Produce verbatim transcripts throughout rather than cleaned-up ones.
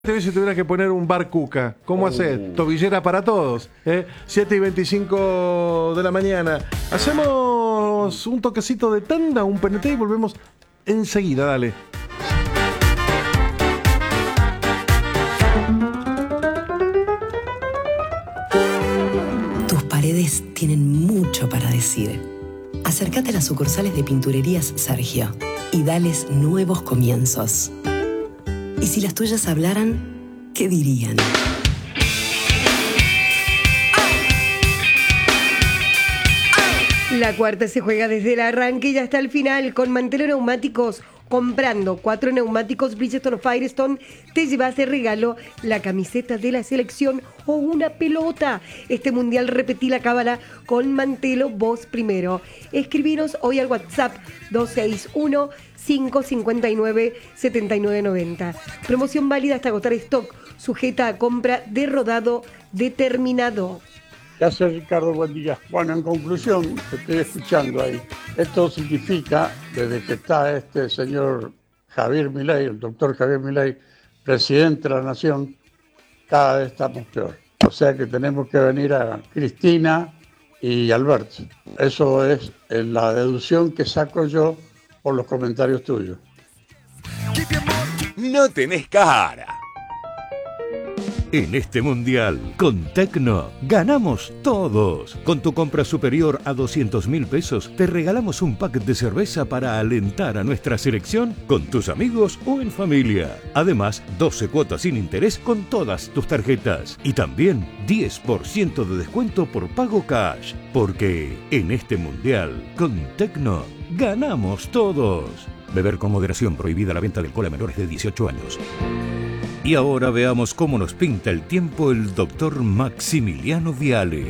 Si tuvieras que poner un bar Cuca, ¿cómo haces? Tobillera para todos, ¿eh? siete y veinticinco de la mañana. Hacemos un toquecito de tanda, un P N T y volvemos enseguida, dale. Tus paredes tienen mucho para decir. Acércate a las sucursales de Pinturerías Sergio y dales nuevos comienzos. Y si las tuyas hablaran, ¿qué dirían? La cuarta se juega desde el arranque y hasta el final con Mantelo Neumáticos. Comprando cuatro neumáticos Bridgestone o Firestone, te llevas de regalo la camiseta de la selección o una pelota. Este mundial repetí la cábala con Mantelo, vos primero. Escribinos hoy al WhatsApp dos seis uno, cinco cinco nueve, siete nueve nueve cero. Promoción válida hasta agotar stock, sujeta a compra de rodado determinado. ¿Qué hace, Ricardo? Buen día. Bueno, en conclusión, te estoy escuchando ahí. Esto significa, desde que está este señor Javier Milei, el doctor Javier Milei, presidente de la Nación, cada vez estamos peor. O sea que tenemos que venir a Cristina y Alberto. Eso es la deducción que saco yo por los comentarios tuyos. No tenés cara. En este mundial, con Tecno, ganamos todos. Con tu compra superior a doscientos mil pesos, te regalamos un pack de cerveza para alentar a nuestra selección con tus amigos o en familia. Además, doce cuotas sin interés con todas tus tarjetas. Y también diez por ciento de descuento por pago cash. Porque en este mundial, con Tecno, ganamos todos. Beber con moderación, prohibida la venta de alcohol a menores de dieciocho años. Y ahora veamos cómo nos pinta el tiempo el doctor Maximiliano Viale.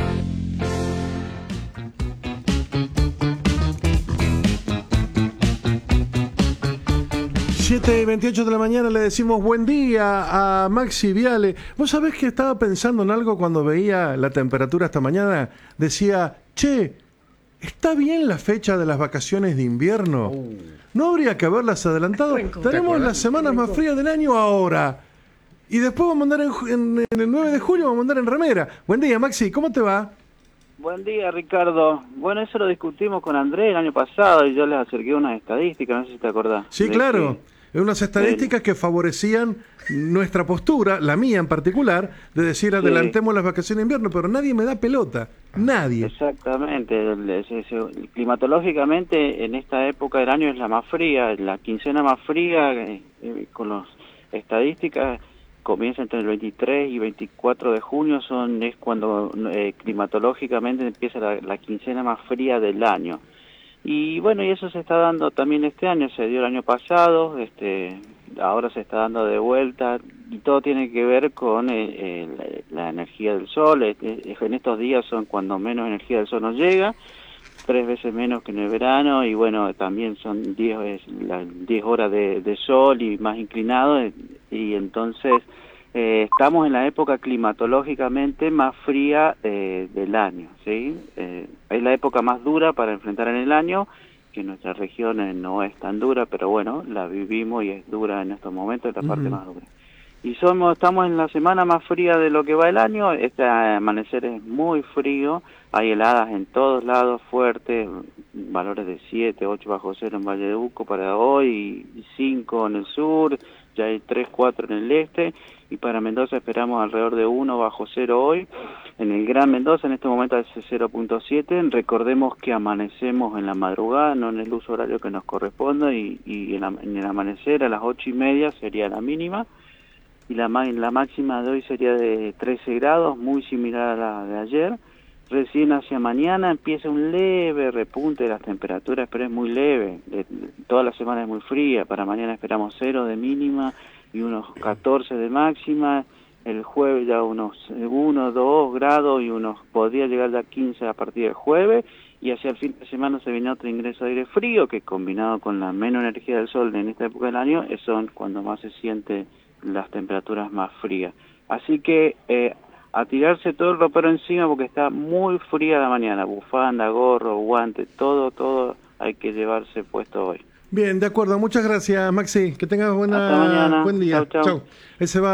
siete y veintiocho de la mañana le decimos buen día a Maxi Viale. ¿Vos sabés que estaba pensando en algo cuando veía la temperatura esta mañana? Decía, che, ¿está bien la fecha de las vacaciones de invierno? ¿No habría que haberlas adelantado? Tenemos las semanas más frías del año ahora. Y después vamos a andar en, en, en el nueve de julio, vamos a andar en remera. Buen día, Maxi, ¿cómo te va? Buen día, Ricardo. Bueno, eso lo discutimos con Andrés el año pasado y yo les acerqué unas estadísticas, no sé si te acordás. Sí, claro. Que, unas estadísticas eh, que favorecían nuestra postura, la mía en particular, de decir adelantemos sí. las vacaciones de invierno, pero nadie me da pelota. Nadie. Exactamente. Climatológicamente, en esta época del año es la más fría, la quincena más fría, eh, eh, con las estadísticas, comienza entre el veintitrés y veinticuatro de junio, son es cuando eh, climatológicamente empieza la, la quincena más fría del año. Y bueno, y eso se está dando también este año, se dio el año pasado, este ahora se está dando de vuelta, y todo tiene que ver con eh, eh, la, la energía del sol. Este, en estos días son cuando menos energía del sol nos llega, tres veces menos que en el verano, y bueno, también son diez horas de, de sol y más inclinado, y entonces eh, estamos en la época climatológicamente más fría eh, del año, ¿sí? Eh, es la época más dura para enfrentar en el año, que en nuestra región eh, no es tan dura, pero bueno, la vivimos y es dura en estos momentos, es la parte uh-huh. más dura. Y somos estamos en la semana más fría de lo que va el año. Este amanecer es muy frío, hay heladas en todos lados fuertes, valores de siete, ocho bajo cero en Valle de Uco para hoy, y cinco en el sur, ya hay tres, cuatro en el este, y para Mendoza esperamos alrededor de uno bajo cero hoy. En el Gran Mendoza en este momento es cero punto siete, recordemos que amanecemos en la madrugada, no en el uso horario que nos corresponde, y, y en, la, en el amanecer a las ocho y media sería la mínima, y la, la máxima de hoy sería de trece grados, muy similar a la de ayer. Recién hacia mañana empieza un leve repunte de las temperaturas, pero es muy leve. De, de, toda la semana es muy fría. Para mañana esperamos cero de mínima y unos catorce de máxima. El jueves ya unos uno, dos grados y unos podría llegar ya a quince a partir del jueves. Y hacia el fin de semana se viene otro ingreso de aire frío que, combinado con la menos energía del sol en esta época del año, son cuando más se siente las temperaturas más frías. Así que eh, a tirarse todo el ropero encima porque está muy fría la mañana, bufanda, gorro, guante, todo, todo hay que llevarse puesto hoy. Bien, de acuerdo. Muchas gracias, Maxi. Que tengas buena, Hasta mañana. buen día. Chau, chau. Chau. Ese va